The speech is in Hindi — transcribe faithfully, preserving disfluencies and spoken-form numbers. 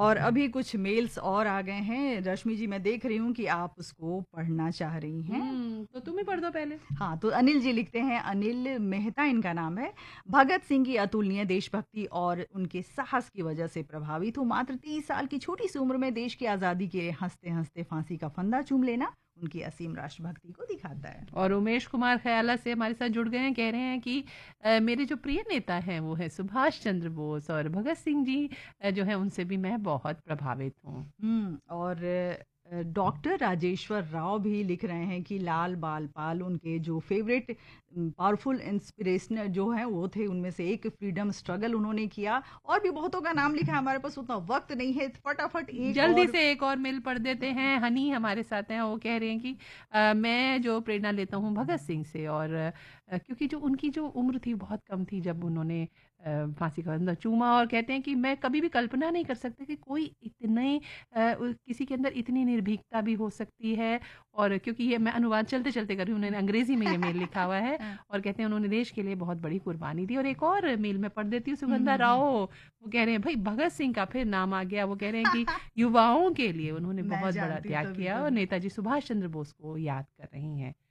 और अभी कुछ मेल्स और आ गए हैं रश्मि जी, मैं देख रही हूँ कि आप उसको पढ़ना चाह रही हैं। हम्म, तो तुम ही पढ़ दो पहले। हाँ, तो अनिल जी लिखते हैं, अनिल मेहता इनका नाम है। भगत सिंह की अतुलनीय देशभक्ति और उनके साहस की वजह से प्रभावित हूँ। मात्र तीस साल की छोटी सी उम्र में देश की आज़ादी के लिए हंसते हंसते फांसी का फंदा चूम लेना उनकी असीम राष्ट्रभक्ति को दिखाता है। और उमेश कुमार खयाला से हमारे साथ जुड़ गए हैं, कह रहे हैं कि अ, मेरे जो प्रिय नेता हैं वो है सुभाष चंद्र बोस और भगत सिंह जी अ, जो है उनसे भी मैं बहुत प्रभावित हूँ। हुँ, और अ, डॉक्टर राजेश्वर राव भी लिख रहे हैं कि लाल बाल पाल उनके जो फ़ेवरेट उम, पावरफुल इंस्पिरेशनल जो हैं वो थे, उनमें से एक फ्रीडम स्ट्रगल उन्होंने किया। और भी बहुतों का नाम लिखा है, हमारे पास उतना वक़्त नहीं है, फटाफट एक जल्दी और। से एक और मेल पढ़ देते हैं। हनी हमारे साथ हैं, वो कह रहे हैं कि अ, मैं जो प्रेरणा लेता हूँ भगत सिंह से, और अ, क्योंकि जो उनकी जो उम्र थी बहुत कम थी जब उन्होंने अ, फांसी का फंदा चूमा, और कहते हैं कि मैं कभी भी कल्पना नहीं कर सकती कि कोई इतने अ, उ- किसी के अंदर इतनी निर्भीकता भी हो सकती है। और क्योंकि ये मैं अनुवाद चलते चलते कर रही हूँ, उन्होंने अंग्रेजी में ये मेल लिखा हुआ है, हाँ। और कहते हैं उन्होंने देश के लिए बहुत बड़ी कुर्बानी दी। और एक और मेल में पढ़ देती हूँ, हुँ, सुगंधा हुँ, राव, हुँ। वो कह रहे हैं भाई भगत सिंह का फिर नाम आ गया। वो कह रहे हैं कि युवाओं के लिए उन्होंने मैं बहुत बड़ा जानती हूँ त्याग तभी किया, और तभी। नेताजी सुभाष चंद्र बोस को याद कर रही हैं।